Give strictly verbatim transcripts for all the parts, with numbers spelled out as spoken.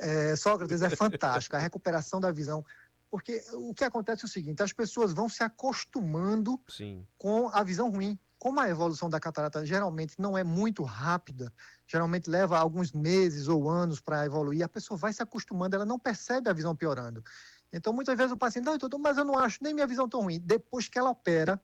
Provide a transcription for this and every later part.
É, Sócrates, é fantástico, a recuperação da visão. Porque o que acontece é o seguinte, as pessoas vão se acostumando Sim. com a visão ruim. Como a evolução da catarata geralmente não é muito rápida, geralmente leva alguns meses ou anos para evoluir, a pessoa vai se acostumando, ela não percebe a visão piorando. Então, muitas vezes o paciente, não, doutor, mas eu não acho nem minha visão tão ruim. Depois que ela opera,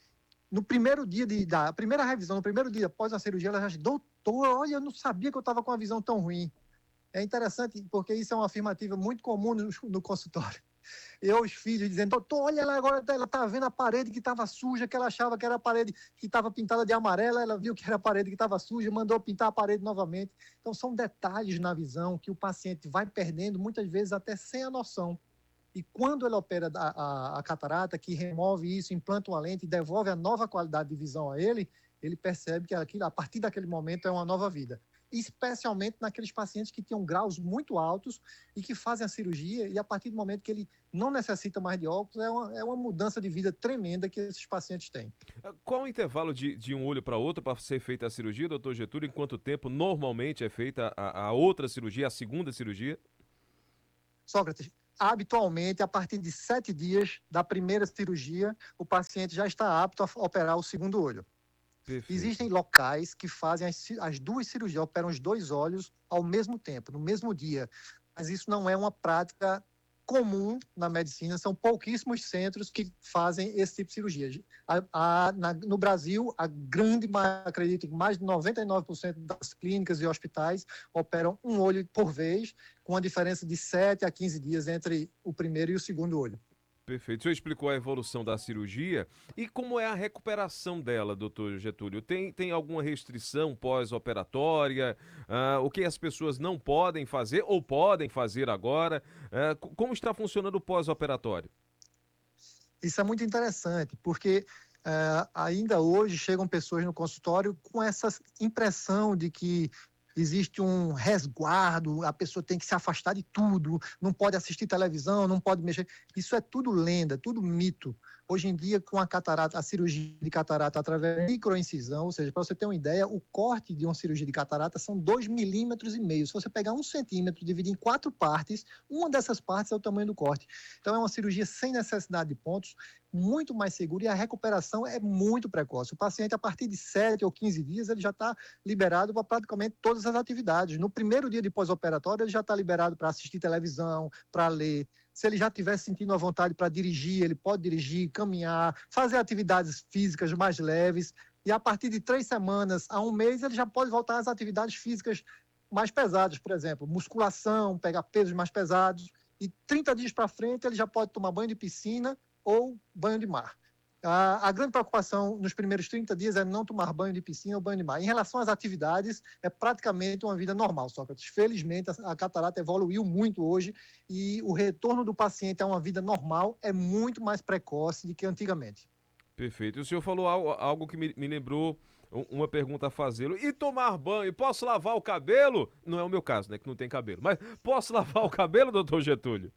no primeiro dia de, da primeira revisão, no primeiro dia após a cirurgia, ela já diz, doutor, olha, eu não sabia que eu estava com a visão tão ruim. É interessante, porque isso é uma afirmativa muito comum no, no consultório. Eu, os filhos, dizendo, doutor, olha ela agora, ela está vendo a parede que estava suja, que ela achava que era a parede que estava pintada de amarela, ela viu que era a parede que estava suja, mandou pintar a parede novamente. Então, são detalhes na visão que o paciente vai perdendo, muitas vezes até sem a noção. E quando ele opera a, a, a catarata, que remove isso, implanta uma lente e devolve a nova qualidade de visão a ele, ele percebe que aquilo, a partir daquele momento é uma nova vida. Especialmente naqueles pacientes que tinham graus muito altos e que fazem a cirurgia, e a partir do momento que ele não necessita mais de óculos, é uma, é uma mudança de vida tremenda que esses pacientes têm. Qual o intervalo de, de um olho para outro para ser feita a cirurgia, doutor Getúlio? Em quanto tempo normalmente é feita a, a outra cirurgia, a segunda cirurgia? Sócrates, habitualmente, a partir de sete dias da primeira cirurgia, o paciente já está apto a operar o segundo olho. Perfeito. Existem locais que fazem as, as duas cirurgias, operam os dois olhos ao mesmo tempo, no mesmo dia. Mas isso não é uma prática comum na medicina, são pouquíssimos centros que fazem esse tipo de cirurgia. A, a, na, no Brasil, a grande, acredito que mais de noventa e nove por cento das clínicas e hospitais operam um olho por vez, com a diferença de sete a quinze dias entre o primeiro e o segundo olho. Perfeito. O senhor explicou a evolução da cirurgia e como é a recuperação dela, doutor Getúlio? Tem, tem alguma restrição pós-operatória? Ah, o que as pessoas não podem fazer ou podem fazer agora? Ah, co- como está funcionando o pós-operatório? Isso é muito interessante, porque uh, ainda hoje chegam pessoas no consultório com essa impressão de que existe um resguardo, a pessoa tem que se afastar de tudo, não pode assistir televisão, não pode mexer. Isso é tudo lenda, tudo mito. Hoje em dia, com a catarata, a cirurgia de catarata através de microincisão, ou seja, para você ter uma ideia, o corte de uma cirurgia de catarata são dois milímetros e meio. Se você pegar um centímetro, dividir em quatro partes, uma dessas partes é o tamanho do corte. Então, é uma cirurgia sem necessidade de pontos, muito mais segura e a recuperação é muito precoce. O paciente, a partir de sete ou quinze dias, ele já está liberado para praticamente todas as atividades. No primeiro dia de pós-operatório, ele já está liberado para assistir televisão, para ler. Se ele já estiver sentindo a vontade para dirigir, ele pode dirigir, caminhar, fazer atividades físicas mais leves. E a partir de três semanas a um mês, ele já pode voltar às atividades físicas mais pesadas, por exemplo, musculação, pegar pesos mais pesados. E trinta dias para frente, ele já pode tomar banho de piscina ou banho de mar. A, a grande preocupação nos primeiros trinta dias é não tomar banho de piscina ou banho de mar. Em relação às atividades, é praticamente uma vida normal, Sócrates. Felizmente, a, a catarata evoluiu muito hoje e o retorno do paciente a uma vida normal é muito mais precoce do que antigamente. Perfeito. E o senhor falou algo, algo que me, me lembrou um- uma pergunta a fazê-lo. E tomar banho? Posso lavar o cabelo? Não é o meu caso, né? Que não tem cabelo. Mas posso lavar o cabelo, doutor Getúlio?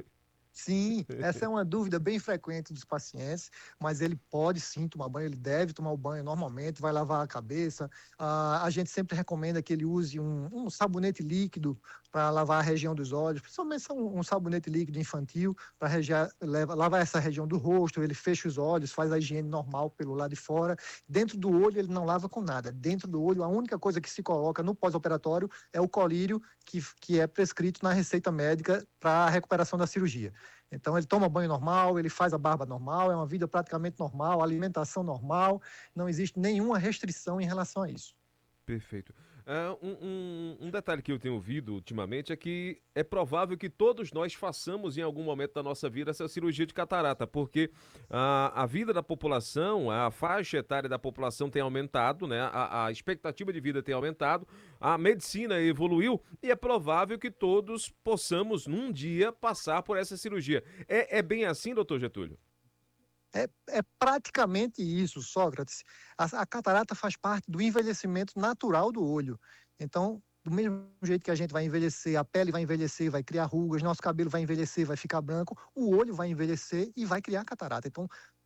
Sim, essa é uma dúvida bem frequente dos pacientes, mas ele pode sim tomar banho, ele deve tomar o banho normalmente, vai lavar a cabeça. Ah, a gente sempre recomenda que ele use um, um sabonete líquido para lavar a região dos olhos, principalmente um, um sabonete líquido infantil para lavar essa região do rosto. Ele fecha os olhos, faz a higiene normal pelo lado de fora. Dentro do olho, ele não lava com nada. Dentro do olho, a única coisa que se coloca no pós-operatório é o colírio, que, que é prescrito na receita médica para a recuperação da cirurgia. Então, ele toma banho normal, ele faz a barba normal, é uma vida praticamente normal, alimentação normal, não existe nenhuma restrição em relação a isso. Perfeito. Ah, um, um- um detalhe que eu tenho ouvido ultimamente é que é provável que todos nós façamos em algum momento da nossa vida essa cirurgia de catarata, porque ah, a vida da população, a faixa etária da população tem aumentado, né? A, a expectativa de vida tem aumentado, a medicina evoluiu e é provável que todos possamos, num dia, passar por essa cirurgia. É, é bem assim, doutor Getúlio? É, é praticamente isso, Sócrates. A, a catarata faz parte do envelhecimento natural do olho. Então, do mesmo jeito que a gente vai envelhecer, a pele vai envelhecer, vai criar rugas, nosso cabelo vai envelhecer, vai ficar branco, o olho vai envelhecer e vai criar catarata. Então,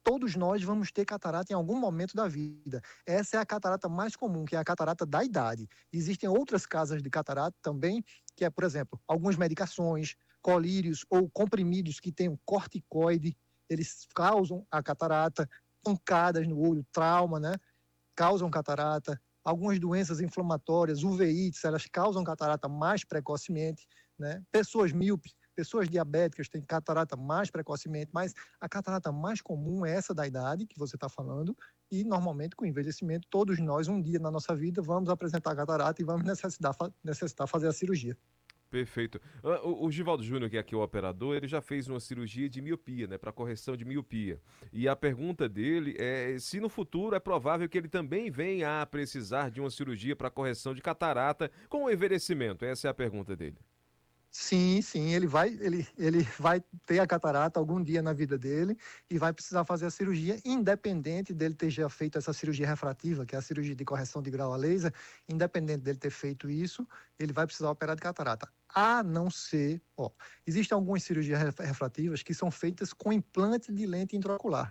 todos nós vamos ter catarata em algum momento da vida. Essa é a catarata mais comum, que é a catarata da idade. Existem outras causas de catarata também, que é, por exemplo, algumas medicações, colírios ou comprimidos que têm um corticoide, eles causam a catarata, pancadas no olho, trauma, né? Causam catarata. Algumas doenças inflamatórias, uveites, elas causam catarata mais precocemente, né? Pessoas míopes, pessoas diabéticas têm catarata mais precocemente, mas a catarata mais comum é essa da idade que você está falando, e normalmente com o envelhecimento, todos nós, um dia na nossa vida, vamos apresentar catarata e vamos necessitar, necessitar fazer a cirurgia. Perfeito. Ah, O, o Givaldo Júnior, que é aqui o operador, ele já fez uma cirurgia de miopia, né, para correção de miopia. E a pergunta dele é se no futuro é provável que ele também venha a precisar de uma cirurgia para correção de catarata com o envelhecimento. Essa é a pergunta dele. Sim, sim, ele vai, ele, ele vai ter a catarata algum dia na vida dele e vai precisar fazer a cirurgia, independente dele ter já feito essa cirurgia refrativa, que é a cirurgia de correção de grau a laser, independente dele ter feito isso, ele vai precisar operar de catarata. A não ser, ó, existem algumas cirurgias refrativas que são feitas com implante de lente intraocular.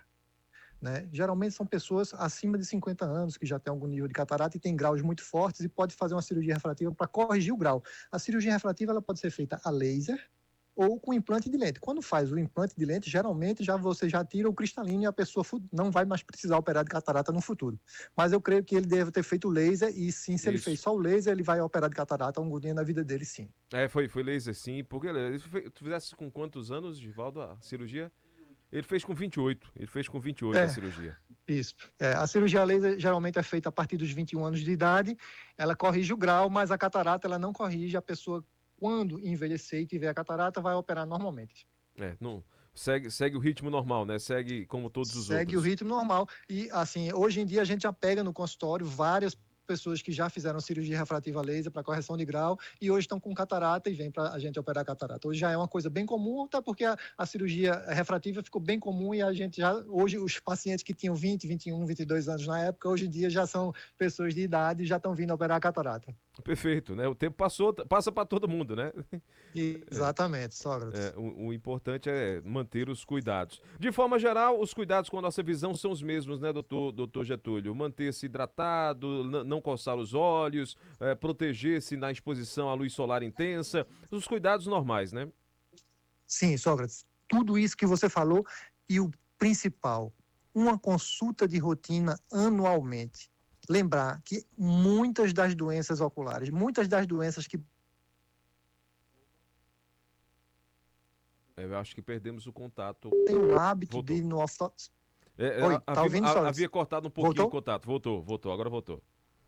Né? Geralmente são pessoas acima de cinquenta anos que já têm algum nível de catarata e têm graus muito fortes e pode fazer uma cirurgia refrativa para corrigir o grau. A cirurgia refrativa ela pode ser feita a laser ou com implante de lente. Quando faz o implante de lente, geralmente já você já tira o cristalino e a pessoa não vai mais precisar operar de catarata no futuro. Mas eu creio que ele deve ter feito o laser e sim, se ele Isso. fez só o laser, ele vai operar de catarata algum dia na vida dele, sim. É, foi, foi laser, sim. Porque ele fe- tu fizesse com quantos anos, Givaldo, a cirurgia? Ele fez com vinte e oito. Ele fez com vinte e oito a É, cirurgia. isso. É, a cirurgia laser geralmente é feita a partir dos vinte e um anos de idade, ela corrige o grau, mas a catarata ela não corrige. A pessoa, quando envelhecer e tiver a catarata, vai operar normalmente. É, não, segue, segue o ritmo normal, né? Segue como todos os Segue o outros. ritmo normal. E, assim, hoje em dia a gente já pega no consultório várias pessoas que já fizeram cirurgia refrativa laser para correção de grau e hoje estão com catarata e vem para a gente operar catarata. Hoje já é uma coisa bem comum, até porque a, a cirurgia refrativa ficou bem comum e a gente já, hoje, os pacientes que tinham vinte, vinte e um, vinte e dois anos na época, hoje em dia já são pessoas de idade e já estão vindo operar catarata. Perfeito, né? O tempo passou, passa para todo mundo, né? E, exatamente, Sócrates. É, o, o importante é manter os cuidados. De forma geral, os cuidados com a nossa visão são os mesmos, né, doutor, doutor Getúlio? Manter-se hidratado, n- não coçar os olhos, é, proteger-se na exposição à luz solar intensa, os cuidados normais, né? Sim, Sócrates, tudo isso que você falou e o principal, uma consulta de rotina anualmente. Lembrar que muitas das doenças oculares, muitas das doenças que É, eu acho que perdemos o contato. têm o hábito de Voltou. ir no oftalmo. É, é, Oi, a- tá havia, ouvindo, a- Sócrates? havia cortado um pouquinho o Voltou? contato. Voltou, voltou, agora voltou.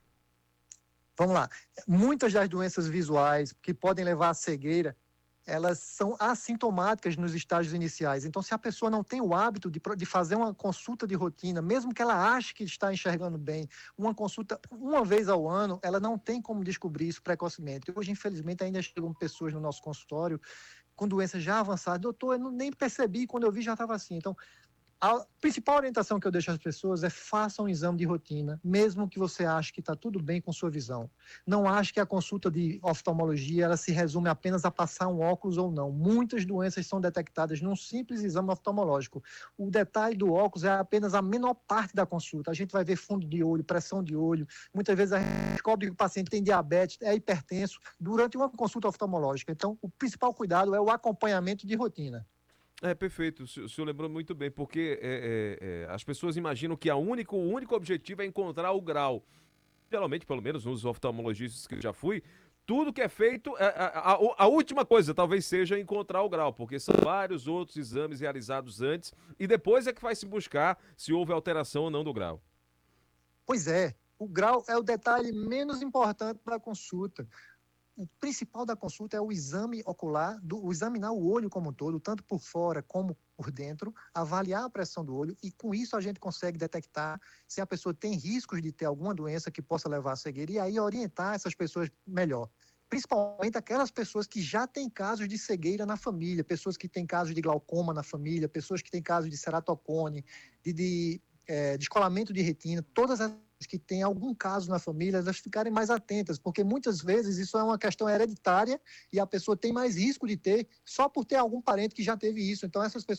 Vamos lá. Muitas das doenças visuais que podem levar à cegueira, elas são assintomáticas nos estágios iniciais. Então, se a pessoa não tem o hábito de, pro- de fazer uma consulta de rotina, mesmo que ela ache que está enxergando bem, uma consulta uma vez ao ano, ela não tem como descobrir isso precocemente. Hoje, infelizmente, ainda chegam pessoas no nosso consultório com doenças já avançadas. Doutor, eu não, nem percebi, quando eu vi já estava assim. Então, a principal orientação que eu deixo às pessoas é faça um exame de rotina, mesmo que você ache que está tudo bem com sua visão. Não ache que a consulta de oftalmologia ela se resume apenas a passar um óculos ou não. Muitas doenças são detectadas num simples exame oftalmológico. O detalhe do óculos é apenas a menor parte da consulta. A gente vai ver fundo de olho, pressão de olho. Muitas vezes a gente descobre que o paciente tem diabetes, é hipertenso, durante uma consulta oftalmológica. Então, o principal cuidado é o acompanhamento de rotina. É, perfeito. O senhor, o senhor lembrou muito bem, porque é, é, é, as pessoas imaginam que a único, o único objetivo é encontrar o grau. Geralmente, pelo menos nos oftalmologistas que eu já fui, tudo que é feito, é, a, a- a última coisa talvez seja encontrar o grau, porque são vários outros exames realizados antes e depois é que vai se buscar se houve alteração ou não do grau. Pois é, o grau é o detalhe menos importante da consulta. O principal da consulta é o exame ocular, do, o examinar o olho como um todo, tanto por fora como por dentro, avaliar a pressão do olho e com isso a gente consegue detectar se a pessoa tem riscos de ter alguma doença que possa levar à cegueira e aí orientar essas pessoas melhor. Principalmente aquelas pessoas que já têm casos de cegueira na família, pessoas que têm casos de glaucoma na família, pessoas que têm casos de ceratocone, de, de é, descolamento de retina, todas as que têm algum caso na família, elas ficarem mais atentas, porque muitas vezes isso é uma questão hereditária e a pessoa tem mais risco de ter só por ter algum parente que já teve isso. Então, essas pessoas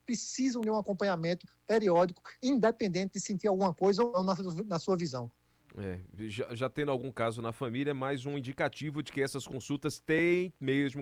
precisam de um acompanhamento periódico, independente de sentir alguma coisa ou não na, na sua visão. É, já, já tendo algum caso na família, é mais um indicativo de que essas consultas têm mesmo